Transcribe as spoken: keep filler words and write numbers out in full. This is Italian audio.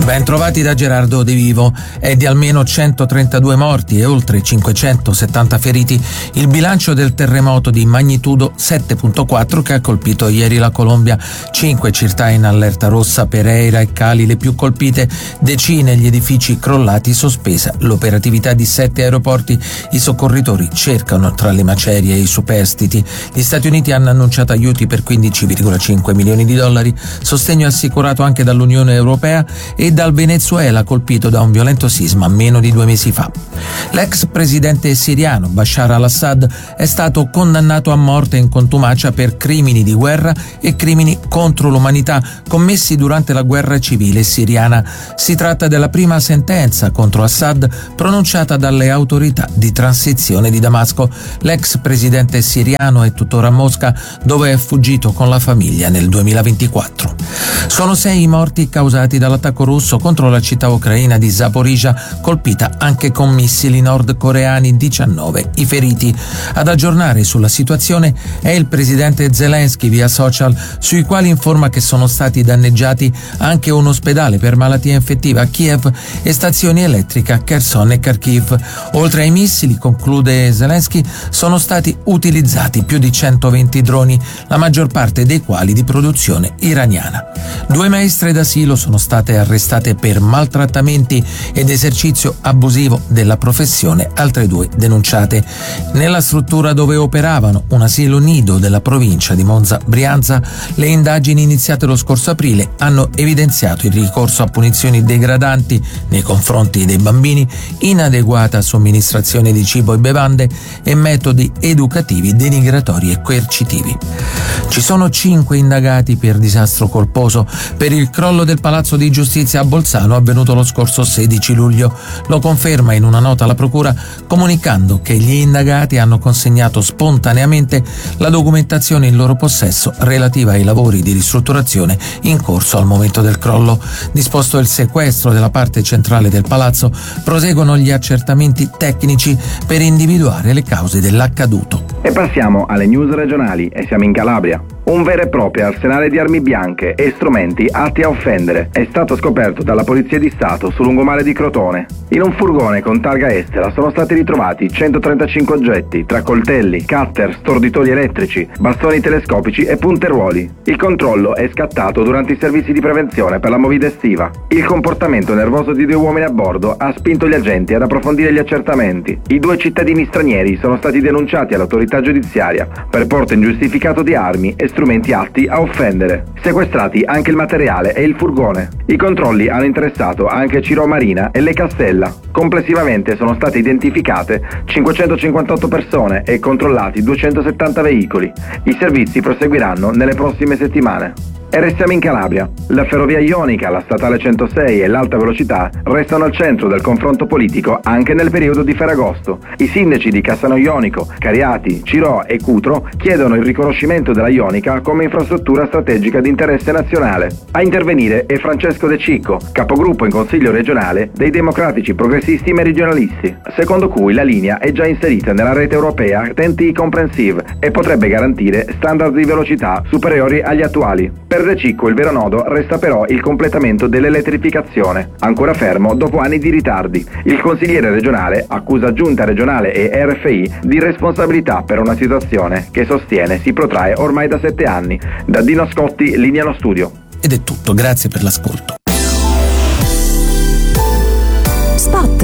Ben trovati da Gerardo De Vivo. È di almeno centotrentadue morti e oltre cinquecentosettanta feriti il bilancio del terremoto di magnitudo sette virgola quattro che ha colpito ieri la Colombia. Cinque città in allerta rossa, Pereira e Cali le più colpite, decine gli edifici crollati, sospesa l'operatività di sette aeroporti. I soccorritori cercano tra le macerie e i superstiti. Gli Stati Uniti hanno annunciato aiuti per quindici virgola cinque milioni di dollari, sostegno assicurato anche dall'Unione Europea e dal Venezuela, colpito da un violento sisma meno di due mesi fa. L'ex presidente siriano Bashar al-Assad è stato condannato a morte in contumacia per crimini di guerra e crimini contro l'umanità commessi durante la guerra civile siriana. Si tratta della prima sentenza contro Assad pronunciata dalle autorità di transizione di Damasco. L'ex presidente siriano è tuttora a Mosca, dove è fuggito con la famiglia nel duemilaventiquattro. Sono sei i morti causati dall'attacco russo contro la città ucraina di Zaporizhzhia, colpita anche con missili nordcoreani. diciannove i feriti. Ad aggiornare sulla situazione è il presidente Zelensky via social, sui quali informa che sono stati danneggiati anche un ospedale per malattia infettiva a Kiev e stazioni elettriche a Kherson e Kharkiv. Oltre ai missili, conclude Zelensky, sono stati utilizzati più di centoventi droni, la maggior parte dei quali di produzione iraniana. Due maestre d'asilo sono state arrestate per maltrattamenti ed esercizio abusivo della professione, altre due denunciate. Nella struttura dove operavano, un asilo nido della provincia di Monza Brianza, le indagini iniziate lo scorso aprile hanno evidenziato il ricorso a punizioni degradanti nei confronti dei bambini, inadeguata somministrazione di cibo e bevande e metodi educativi denigratori e coercitivi. Ci sono cinque indagati per disastro colposo per il crollo del Palazzo di Giustizia a Bolzano avvenuto lo scorso sedici luglio. Lo conferma in una nota la procura, comunicando che gli indagati hanno consegnato spontaneamente la documentazione in loro possesso relativa ai lavori di ristrutturazione in corso al momento del crollo. Disposto il sequestro della parte centrale del palazzo, proseguono gli accertamenti tecnici per individuare le cause dell'accaduto. E passiamo alle news regionali e siamo in Calabria. Un vero e proprio arsenale di armi bianche e strumenti atti a offendere è stato scoperto dalla Polizia di Stato sul lungomare di Crotone. In un furgone con targa estera sono stati ritrovati centotrentacinque oggetti, tra coltelli, cutter, storditori elettrici, bastoni telescopici e punteruoli. Il controllo è scattato durante i servizi di prevenzione per la movida estiva. Il comportamento nervoso di due uomini a bordo ha spinto gli agenti ad approfondire gli accertamenti. I due cittadini stranieri sono stati denunciati all'autorità giudiziaria per porto ingiustificato di armi e strumenti atti a offendere. Sequestrati anche il materiale e il furgone. I controlli hanno interessato anche Ciro Marina e Le Castella. Complessivamente sono state identificate cinquecentocinquantotto persone e controllati duecentosettanta veicoli. I servizi proseguiranno nelle prossime settimane. E restiamo in Calabria. La ferrovia ionica, la statale centosei e l'alta velocità restano al centro del confronto politico anche nel periodo di Ferragosto. I sindaci di Cassano Ionico, Cariati, Cirò e Cutro chiedono il riconoscimento della Ionica come infrastruttura strategica di interesse nazionale. A intervenire è Francesco De Cicco, capogruppo in Consiglio regionale dei Democratici Progressisti Meridionalisti, secondo cui la linea è già inserita nella rete europea T E N T Comprehensive e potrebbe garantire standard di velocità superiori agli attuali. Per De Cicco il vero nodo resta però il completamento dell'elettrificazione, ancora fermo dopo anni di ritardi. Il consigliere regionale accusa Giunta regionale e R F I di responsabilità per una situazione che sostiene si protrae ormai da sette anni. Da Dino Scotti, linea allo studio. Ed è tutto, grazie per l'ascolto.